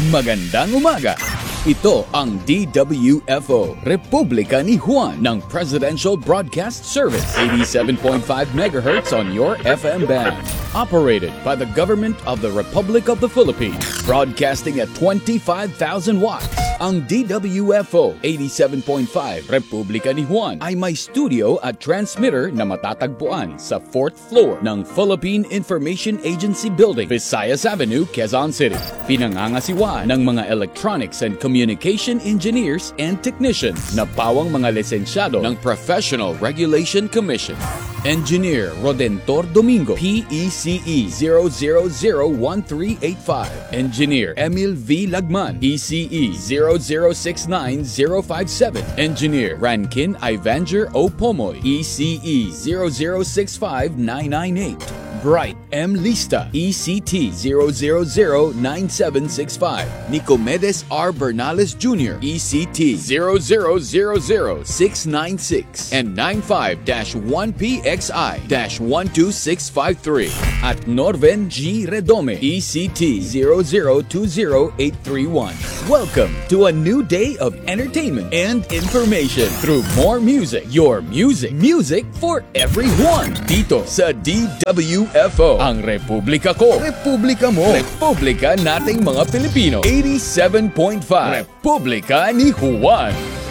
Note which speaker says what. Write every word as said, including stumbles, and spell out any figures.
Speaker 1: Magandang umaga! Ito ang D W F O, Republika ni Juan ng Presidential Broadcast Service, eighty-seven point five megahertz on your F M band. Operated by the Government of the Republic of the Philippines, broadcasting at twenty-five thousand watts. Ang D W F O eighty-seven point five Republika ni Juan ay may studio at transmitter na matatagpuan sa fourth floor ng Philippine Information Agency Building, Visayas Avenue, Quezon City. Pinangangasiwa ng mga electronics and communication engineers and technicians na pawang mga lisensyado ng Professional Regulation Commission. Engineer Rodentor Domingo, P E C E zero zero zero one three eight five. Engineer Emil V. Lagman, P C E zero zero six nine zero five seven. Engineer Rankin Ivanger O. Pomoy, E C E zero zero six five nine nine eight. Bright M. Lista, E C T zero zero zero nine seven six five. Nicomedes R. Bernales Junior, E C T zero zero zero zero six nine six and nine five dash one P X I dash one two six five three. At Norven G. Redome, E C T zero zero two zero eight three one. Welcome to a new day of entertainment and information through more music. Your music. Music for everyone. Dito sa D W F O, ang Republika ko, Republika mo, Republika nating mga Pilipino. eighty-seven point five Republika ni Juan.